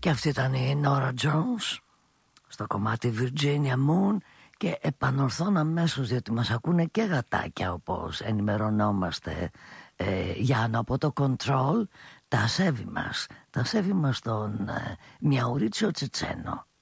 Και αυτή ήταν η Nora Jones στο κομμάτι Virginia Moon. Και επανορθώνω αμέσως, διότι μας ακούνε και γατάκια, όπως ενημερωνόμαστε, Γιάννο, από το Control, τα ασέβη μας τον Μιαουρίτσιο Τσετσένο.